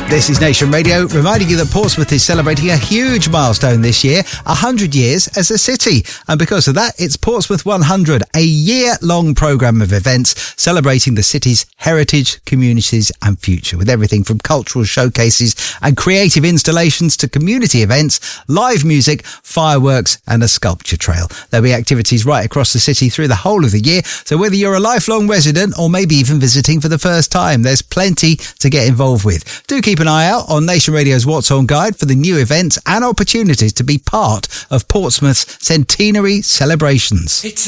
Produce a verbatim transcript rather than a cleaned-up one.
This is Nation Radio, reminding you that Portsmouth is celebrating a huge milestone this year, one hundred years as a city. And because of that, it's Portsmouth one hundred, a year-long programme of events celebrating the city's heritage, communities and future, with everything from cultural showcases and creative installations to community events, live music, fireworks and a sculpture trail. There'll be activities right across the city through the whole of the year, so whether you're a lifelong resident or maybe even visiting for the first time, there's plenty to get involved with. Do keep an eye out on Nation Radio's What's On guide for the new events and opportunities to be part of Portsmouth's centenary celebrations. It's